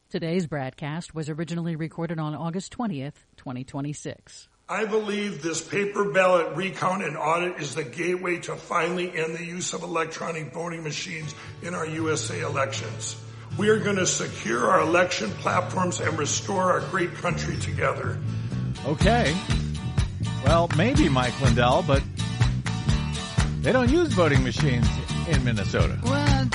Today's broadcast was originally recorded on August 20th, 2026. I believe this paper ballot recount and audit is the gateway to finally end the use of electronic voting machines in our USA elections. We are going to secure our election platforms and restore our great country together. Okay. Well, maybe, Mike Lindell, but they don't use voting machines in Minnesota. Well,